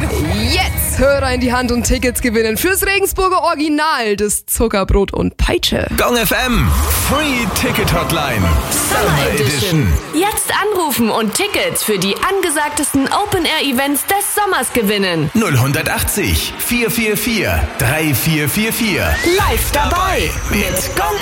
Jetzt Hörer in die Hand und Tickets gewinnen fürs Regensburger Original des Zuckerbrot und Peitsche. Gong FM, Free Ticket Hotline, Summer Edition. Jetzt anrufen und Tickets für die angesagtesten Open-Air-Events des Sommers gewinnen. 080 444 3444. Live dabei mit Gong